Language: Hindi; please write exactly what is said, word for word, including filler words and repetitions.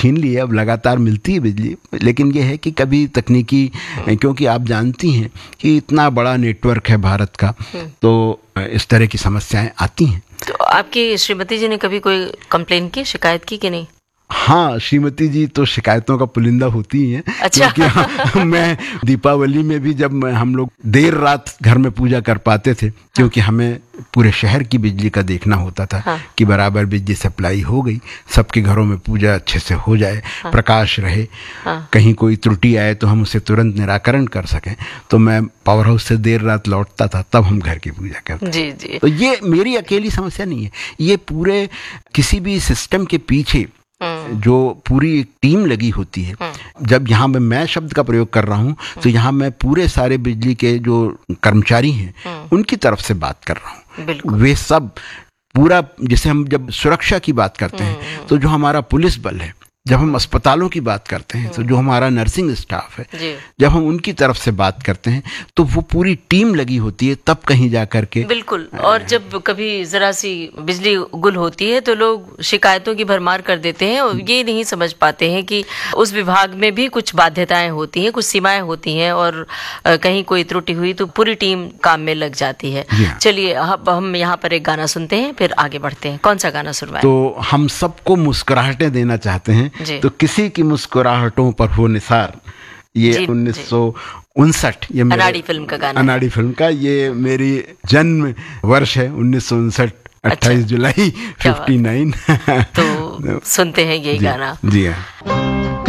छीन ली है, अब लगातार मिलती है बिजली, लेकिन ये है कि कभी तकनीकी, क्योंकि आप जानती हैं कि इतना बड़ा नेटवर्क है भारत का, तो इस तरह की समस्याएं आती हैं। तो आपकी श्रीमती जी ने कभी कोई कंप्लेन की, शिकायत की कि नहीं? हाँ, श्रीमती जी तो शिकायतों का पुलिंदा होती ही हैं। अच्छा। क्योंकि हाँ, मैं दीपावली में भी जब हम लोग देर रात घर में पूजा कर पाते थे, क्योंकि हमें पूरे शहर की बिजली का देखना होता था। हाँ। कि बराबर बिजली सप्लाई हो गई, सबके घरों में पूजा अच्छे से हो जाए। हाँ। प्रकाश रहे। हाँ। कहीं कोई त्रुटि आए तो हम उसे तुरंत निराकरण कर सकें। तो मैं पावर हाउस से देर रात लौटता था, तब हम घर की पूजा करते। जी जी। तो ये मेरी अकेली समस्या नहीं है, ये पूरे किसी भी सिस्टम के पीछे जो पूरी एक टीम लगी होती है। जब यहाँ मैं मैं शब्द का प्रयोग कर रहा हूँ, तो यहाँ मैं पूरे सारे बिजली के जो कर्मचारी हैं उनकी तरफ से बात कर रहा हूँ। वे सब पूरा, जैसे हम जब सुरक्षा की बात करते हैं तो जो हमारा पुलिस बल है, जब हम अस्पतालों की बात करते हैं तो जो हमारा नर्सिंग स्टाफ है, जब हम उनकी तरफ से बात करते हैं तो वो पूरी टीम लगी होती है, तब कहीं जा कर के। बिल्कुल। और जब कभी जरा सी बिजली गुल होती है तो लोग शिकायतों की भरमार कर देते हैं और ये नहीं समझ पाते हैं कि उस विभाग में भी कुछ बाध्यताएं होती हैं, कुछ सीमाएं होती हैं, और कहीं कोई त्रुटि हुई तो पूरी टीम काम में लग जाती है। चलिए अब हम यहाँ पर एक गाना सुनते हैं, फिर आगे बढ़ते हैं। कौन सा गाना सुनवाएं? तो हम सबको मुस्कुराहटें देना चाहते हैं, तो किसी की मुस्कुराहटों पर हो निसार, ये उन्नीस सौ उनसठ, ये अनाड़ी फिल्म का गाना, अनाड़ी फिल्म का, ये मेरी जन्म वर्ष है, उन्नीस सौ उनसठ, अट्ठाईस जुलाई फिफ्टी नाइन। तो सुनते हैं यही गाना। जी हाँ।